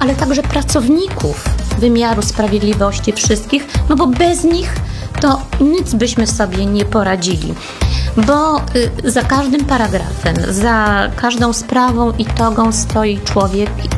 ale także pracowników wymiaru sprawiedliwości wszystkich, no bo bez nich to nic byśmy sobie nie poradzili. Bo za każdym paragrafem, za każdą sprawą i togą stoi człowiek